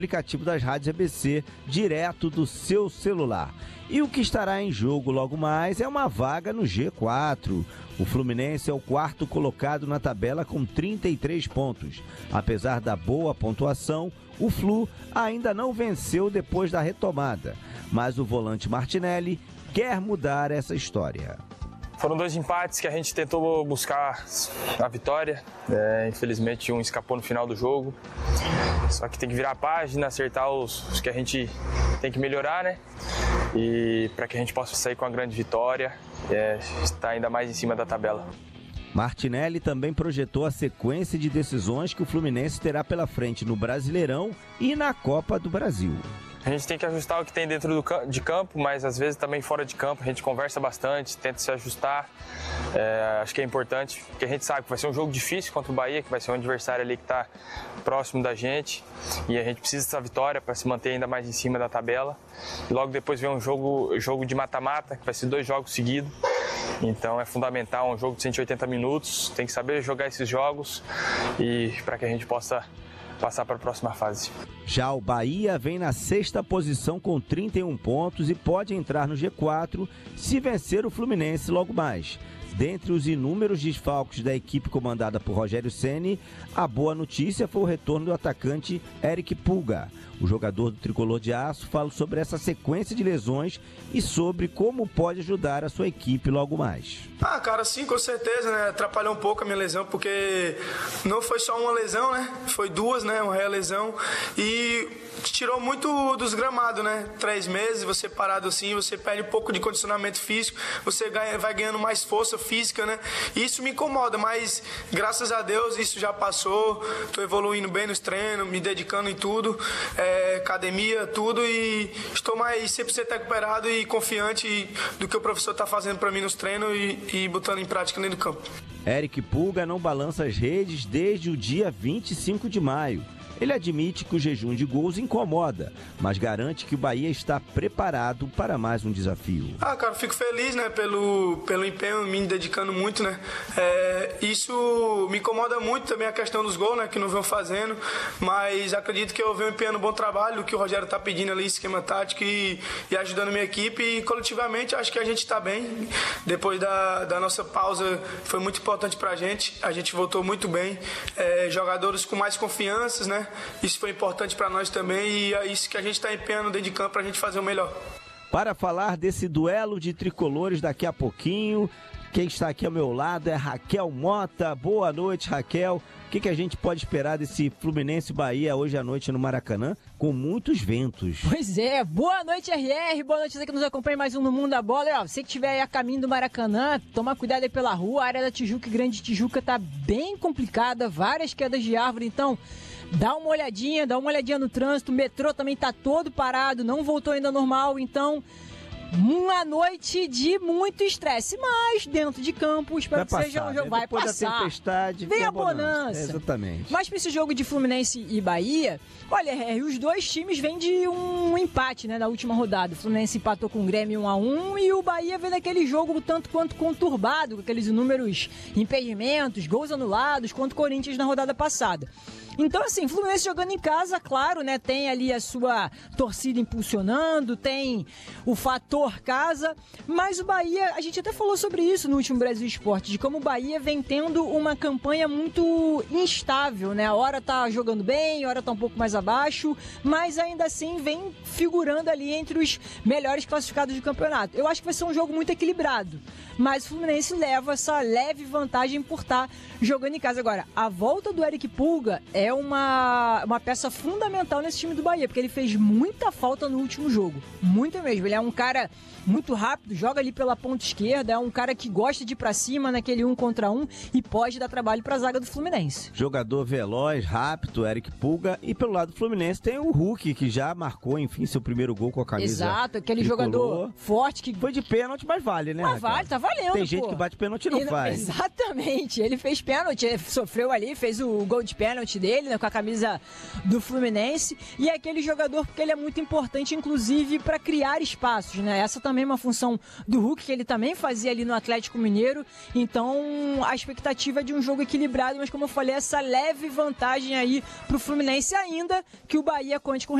aplicativo das rádios ABC, direto do seu celular. E o que estará em jogo logo mais é uma vaga no G4. O Fluminense é o quarto colocado na tabela com 33 pontos. Apesar da boa pontuação, o Flu ainda não venceu depois da retomada. Mas o volante Martinelli quer mudar essa história. Foram 2 empates que a gente tentou buscar a vitória. Infelizmente um escapou no final do jogo. Só que tem que virar a página, acertar os que a gente tem que melhorar, né? E para que a gente possa sair com a grande vitória, estar ainda mais em cima da tabela. Martinelli também projetou a sequência de decisões que o Fluminense terá pela frente no Brasileirão e na Copa do Brasil. A gente tem que ajustar o que tem dentro de campo, mas às vezes também fora de campo. A gente conversa bastante, tenta se ajustar. Acho que é importante, porque a gente sabe que vai ser um jogo difícil contra o Bahia, que vai ser um adversário ali que está próximo da gente. E a gente precisa dessa vitória para se manter ainda mais em cima da tabela. E logo depois vem um jogo de mata-mata, que vai ser 2 jogos seguidos. Então é fundamental, um jogo de 180 minutos. Tem que saber jogar esses jogos e para que a gente possa passar para a próxima fase. Já o Bahia vem na 6ª posição com 31 pontos e pode entrar no G4 se vencer o Fluminense logo mais. Dentre os inúmeros desfalques da equipe comandada por Rogério Ceni, a boa notícia foi o retorno do atacante Eric Pulga. O jogador do Tricolor de Aço fala sobre essa sequência de lesões e sobre como pode ajudar a sua equipe logo mais. Cara, sim, com certeza, né? Atrapalhou um pouco a minha lesão, porque não foi só uma lesão, né? Foi 2, né? Uma real-lesão. E tirou muito dos gramados, né? 3 meses, você parado assim, você perde um pouco de condicionamento físico, você vai ganhando mais força física, né? E isso me incomoda, mas graças a Deus isso já passou. Tô evoluindo bem nos treinos, me dedicando em tudo, academia, tudo, e estou mais 100% recuperado e confiante do que o professor tá fazendo para mim nos treinos e botando em prática dentro do campo. Eric Pulga não balança as redes desde o dia 25 de maio. Ele admite que o jejum de gols incomoda, mas garante que o Bahia está preparado para mais um desafio. Cara, fico feliz, né, pelo empenho, me dedicando muito, né. Isso me incomoda muito também, a questão dos gols, né, que não venho fazendo, mas acredito que eu venho empenhando um bom trabalho, o que o Rogério está pedindo ali, esquema tático e ajudando a minha equipe, e coletivamente acho que a gente está bem. Depois da nossa pausa foi muito importante para a gente voltou muito bem, jogadores com mais confianças, né. Isso foi importante para nós também e é isso que a gente está empenhando dentro de campo para a gente fazer o melhor. Para falar desse duelo de tricolores daqui a pouquinho, quem está aqui ao meu lado é Raquel Mota. Boa noite, Raquel. O que a gente pode esperar desse Fluminense Bahia hoje à noite no Maracanã, com muitos ventos? Pois é, boa noite, RR, boa noite você que nos acompanha mais um no Mundo da Bola. E, você que estiver aí a caminho do Maracanã, toma cuidado aí pela rua, a área da Tijuca e Grande Tijuca tá bem complicada, várias quedas de árvore, então dá uma olhadinha no trânsito, o metrô também tá todo parado, não voltou ainda ao normal, então uma noite de muito estresse, mas dentro de campo, espero que seja um jogo. Vai depois passar. Da tempestade, vem a bonança. Exatamente. Mas para esse jogo de Fluminense e Bahia, olha, os dois times vêm de um empate, né, na última rodada. O Fluminense empatou com o Grêmio 1-1 e o Bahia vem daquele jogo tanto quanto conturbado, com aqueles inúmeros impedimentos, gols anulados, contra o Corinthians na rodada passada. Então, assim, Fluminense jogando em casa, claro, né, tem ali a sua torcida impulsionando, tem o fator casa, mas o Bahia, a gente até falou sobre isso no último Brasil Esporte, de como o Bahia vem tendo uma campanha muito instável, né, a hora tá jogando bem, a hora tá um pouco mais abaixo, mas ainda assim vem figurando ali entre os melhores classificados do campeonato. Eu acho que vai ser um jogo muito equilibrado, mas o Fluminense leva essa leve vantagem por estar jogando em casa. Agora, a volta do Eric Pulga é uma peça fundamental nesse time do Bahia, porque ele fez muita falta no último jogo, muita mesmo. Ele é um cara muito rápido, joga ali pela ponta esquerda, é um cara que gosta de ir pra cima naquele 1 contra 1 e pode dar trabalho pra zaga do Fluminense. Jogador veloz, rápido, Eric Pulga, e pelo lado do Fluminense tem o Hulk, que já marcou, enfim, seu primeiro gol com a camisa. Exato, aquele tricolor. Jogador forte que... Foi de pênalti, mas vale, né? Mas vale, tá valendo, tem gente que bate pênalti e não faz. Exatamente, ele fez pênalti, ele sofreu ali, fez o gol de pênalti dele. dele, né, com a camisa do Fluminense, e é aquele jogador porque ele é muito importante, inclusive, para criar espaços, né? Essa também é uma função do Hulk, que ele também fazia ali no Atlético Mineiro. Então, a expectativa é de um jogo equilibrado, mas como eu falei, essa leve vantagem aí pro Fluminense, ainda que o Bahia conte com